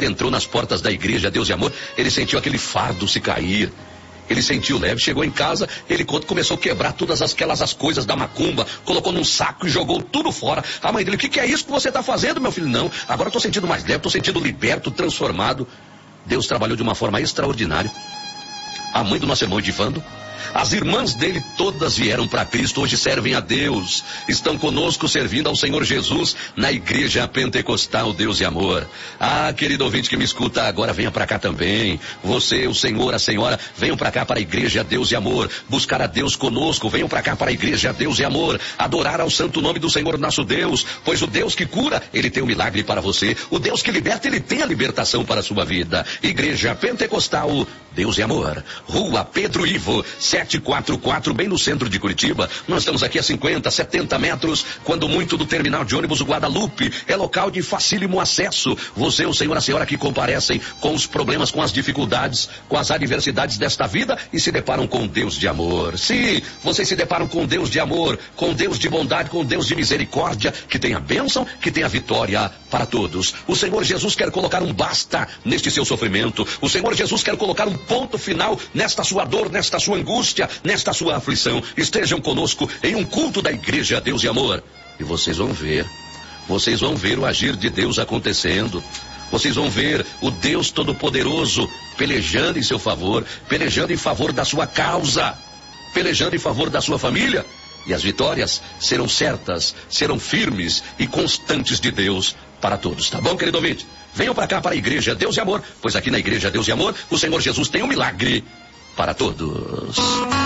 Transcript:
entrou nas portas da igreja Deus e Amor, ele sentiu aquele fardo se cair. Ele sentiu leve, chegou em casa, ele começou a quebrar todas as coisas da macumba, colocou num saco e jogou tudo fora. A mãe dele, o que é isso que você está fazendo, meu filho? Não, agora eu estou sentindo mais leve, estou sentindo liberto, transformado. Deus trabalhou de uma forma extraordinária. A mãe do nosso irmão Edivando, as irmãs dele todas vieram para Cristo, hoje servem a Deus, estão conosco servindo ao Senhor Jesus na igreja pentecostal Deus e Amor. Ah, querido ouvinte que me escuta agora, venha para cá também. Você, o Senhor, a Senhora, venham para cá para a igreja Deus e Amor, buscar a Deus conosco, venham para cá para a igreja Deus e Amor, adorar ao santo nome do Senhor nosso Deus, pois o Deus que cura, ele tem um milagre para você, o Deus que liberta, ele tem a libertação para a sua vida. Igreja Pentecostal Deus e Amor, Rua Pedro Ivo, 744, bem no centro de Curitiba. Nós estamos aqui a 50, 70 metros, quando muito, do terminal de ônibus Guadalupe. É local de facílimo acesso. Você, o Senhor, a Senhora que comparecem com os problemas, com as dificuldades, com as adversidades desta vida e se deparam com Deus de amor. Sim, vocês se deparam com Deus de amor, com Deus de bondade, com Deus de misericórdia, que tem a bênção, que tem a vitória para todos. O Senhor Jesus quer colocar um basta neste seu sofrimento. O Senhor Jesus quer colocar um ponto final nesta sua dor, nesta sua angústia, nesta sua aflição. Estejam conosco em um culto da igreja Deus e Amor. E vocês vão ver o agir de Deus acontecendo. Vocês vão ver o Deus Todo-Poderoso pelejando em seu favor, pelejando em favor da sua causa, pelejando em favor da sua família. E as vitórias serão certas, serão firmes e constantes de Deus para todos. Tá bom, querido ouvinte? Venham para cá para a igreja Deus e Amor, pois aqui na igreja Deus e Amor, o Senhor Jesus tem um milagre para todos.